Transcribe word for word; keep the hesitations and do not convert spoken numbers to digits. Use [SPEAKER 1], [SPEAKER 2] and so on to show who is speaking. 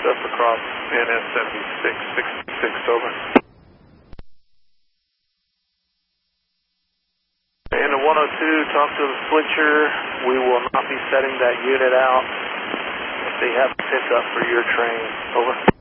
[SPEAKER 1] up across N S seventy-six sixty-six, over. And the one oh two, talk to the switcher. We will not be setting that unit out if they have pickup for your train, over.